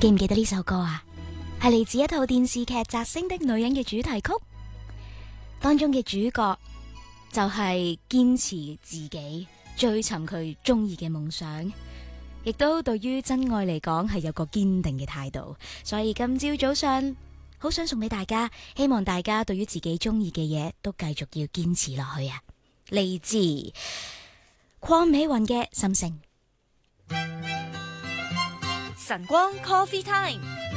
記唔記得呢首歌啊？係嚟自一套電視劇《摘星的女人》嘅主題曲，當中嘅主角就係堅持自己，追尋佢中意嘅夢想，亦都對於真愛嚟講係有個堅定嘅態度。所以今朝早上好想送俾大家，希望大家對於自己中意嘅嘢都繼續要堅持落去啊！嚟自鄺美雲嘅心聲。 晨光 Coffee Time，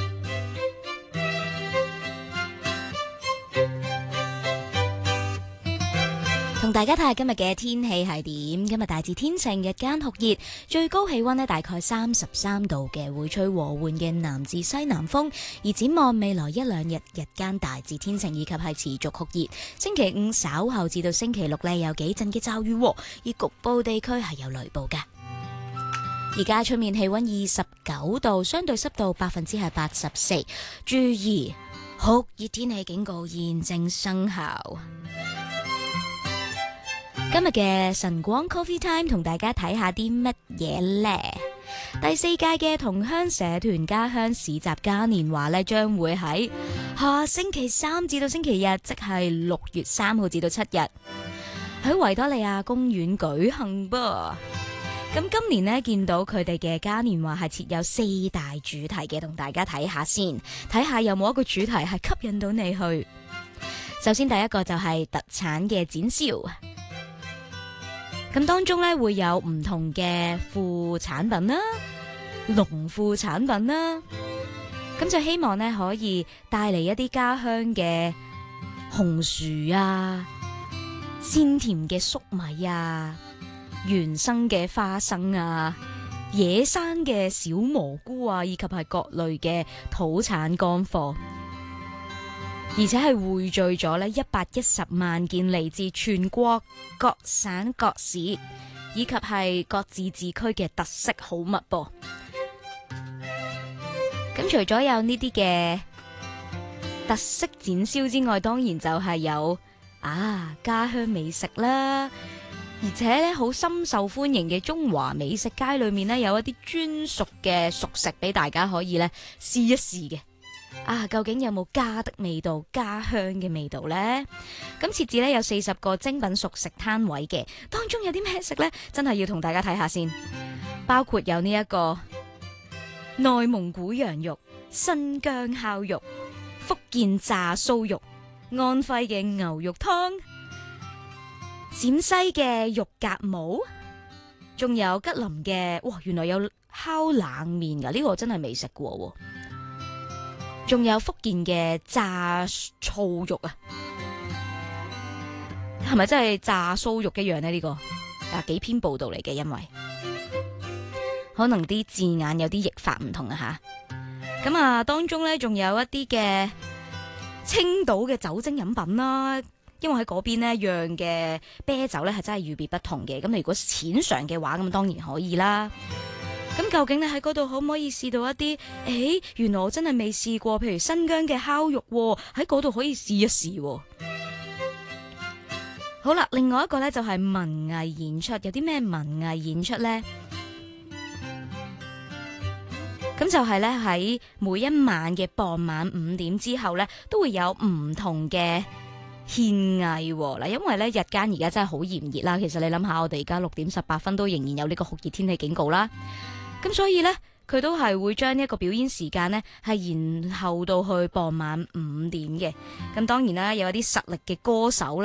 同大家睇下今日嘅天氣係點。今日大致天晴，日間酷熱，最高氣溫呢大概33度嘅，會吹和緩嘅南至西南風。而展望未來一兩日，日間大致天晴以及係持續酷熱。星期五稍後至到星期六呢，有幾陣嘅驟雨，而局部地區係有雷暴嘅。而家出面氣溫29度，相對濕度84%。注意酷熱天氣警告現正生效。今日嘅晨光 Coffee Time 同大家睇下啲乜嘢呢？第4屆嘅同鄉社團家鄉市集嘉年華呢，將會喺下星期3至到星期日，即係6月3號至到7日，喺維多利亞公園舉行噃。咁今年呢，見到佢哋嘅嘉年華係設有4大主題嘅，同大家睇下先，睇下有冇一個主題係吸引到你去。首先第一個就係特產嘅展銷，咁當中呢，會有唔同嘅副產品啦、農副產品啦，咁就希望呢，可以帶嚟一啲家鄉嘅紅薯啊、鮮甜嘅粟米啊、原生嘅花生啊、野生嘅小蘑菇啊，以及係各類嘅土產乾貨，而且係匯聚咗呢110萬件嚟自全國各省各市以及係各自治區嘅特色好物噃。咁除咗有呢啲嘅特色展銷之外，當然就係有家鄉美食啦。而且咧，好深受歡迎嘅中華美食街裏面呢，有一啲專屬嘅熟食俾大家可以咧試一試嘅。究竟有冇家的味道、家鄉嘅味道呢？咁設置呢，有40個精品熟食攤位嘅，當中有啲咩食呢？真係要同大家睇下先。包括有呢一個內蒙古羊肉、新疆烤肉、福建炸酥肉、安徽嘅牛肉湯、陝西嘅肉夾饃，仲有吉林嘅，原來有烤冷麵噶，呢個真係未食過。仲有福建嘅炸醋肉啊，係咪真係炸酥肉一樣呢？呢個幾篇報道嚟嘅，因為可能啲字眼有啲譯法唔同啊吓。咁當中呢，仲有一啲嘅青島嘅酒精飲品啦。因為喺嗰邊呢釀嘅啤酒呢係真係與別不同嘅，咁你如果淺嘗嘅話，咁當然可以啦。咁究竟你喺嗰度可唔可以試到一啲？原來我真係未試過，譬如新疆嘅烤肉，喺嗰度可以試一試。好啦，另外一個呢就係文藝演出，有啲咩文藝演出呢？咁就係呢，喺每一晚嘅傍晚5點之後呢，都會有唔同嘅獻藝嗱，因為咧日間而家真係好炎熱啦。其實你諗下，我哋而家6點18分都仍然有呢個酷熱天氣警告啦。咁所以呢，佢都係會將呢一個表演時間呢係延後到去傍晚5點嘅。咁當然啦，有一啲實力嘅歌手啦。